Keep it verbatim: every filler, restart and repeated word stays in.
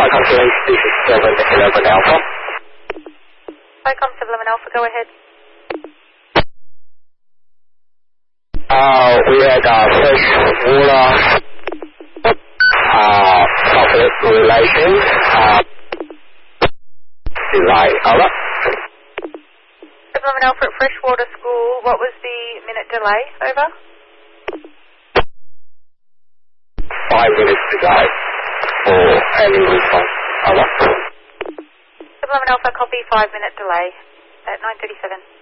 Vicom Police, this is seven eleven Alpha. Vicom seven eleven Alpha, go ahead. Uh, we had uh, fresh water uh, public relations uh, delay. Over. seven eleven Alpha at Freshwater School, what was the minute delay? Over. Five minutes to go for any response. Over. seven eleven Alpha, copy, five minute delay at nine thirty-seven.